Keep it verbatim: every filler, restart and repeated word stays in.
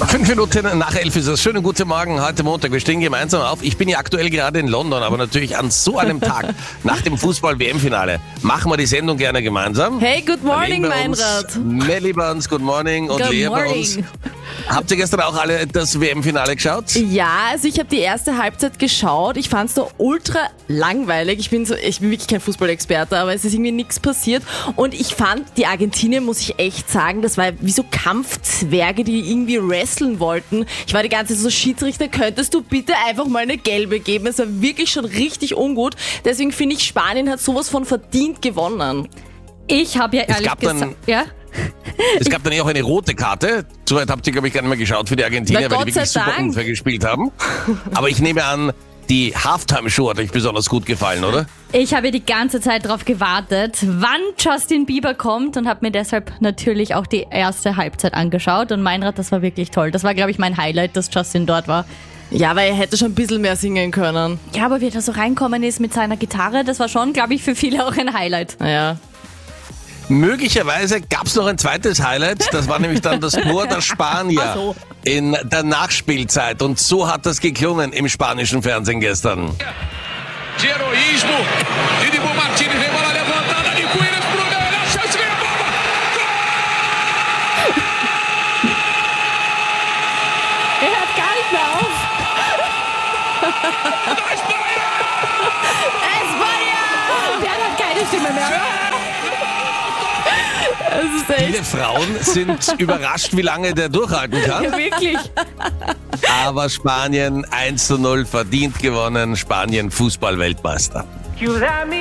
Fünf Minuten nach elf ist es. Schönen guten Morgen, heute Montag. Wir stehen gemeinsam auf. Ich bin ja aktuell gerade in London, aber natürlich an so einem Tag nach dem Fußball-W M-Finale machen wir die Sendung gerne gemeinsam. Hey, good morning, Meinrad. Melli bei uns, good morning. Und Good Lea morning. bei uns. Habt ihr gestern auch alle das W M-Finale geschaut? Ja, also ich habe die erste Halbzeit geschaut. Ich fand es da ultra langweilig. Ich bin, so, ich bin wirklich kein Fußballexperte, aber es ist irgendwie nichts passiert. Und ich fand, die Argentinier, muss ich echt sagen, das war wie so Kampfzwerge, die irgendwie wresteln wollten. Ich war die ganze Zeit so, Schiedsrichter, könntest du bitte einfach mal eine gelbe geben? Es war wirklich schon richtig ungut. Deswegen finde ich, Spanien hat sowas von verdient gewonnen. Ich habe ja Es ehrlich gab dann- gesagt... Ja? Es gab dann ja auch eine rote Karte. Soweit habt ihr, glaube ich, gar nicht mehr geschaut für die Argentinier, Na, weil die Gott wirklich sei super Dank. unfair gespielt haben. Aber ich nehme an, die Halftime-Show hat euch besonders gut gefallen, oder? Ich habe die ganze Zeit darauf gewartet, wann Justin Bieber kommt und habe mir deshalb natürlich auch die erste Halbzeit angeschaut. Und Meinrad, das war wirklich toll. Das war, glaube ich, mein Highlight, dass Justin dort war. Ja, weil er hätte schon ein bisschen mehr singen können. Ja, aber wie er so reinkommen ist mit seiner Gitarre, das war schon, glaube ich, für viele auch ein Highlight. Naja. Möglicherweise gab es noch ein zweites Highlight, das war nämlich dann das Tor der Spanier Ach so. in der Nachspielzeit. Und so hat das geklungen im spanischen Fernsehen gestern. De heroísmo. Didibu Martínez vem bola levantada. Nicuíris pro meio. Olha a chance, vem a bola. Er hört gar nicht mehr auf. Espanien! Der hat keine Stimme mehr. Das ist echt Viele Frauen sind überrascht, wie lange der durchhalten kann. wirklich. Aber Spanien eins zu null verdient gewonnen. Spanien Fußball-Weltmeister. Ciudad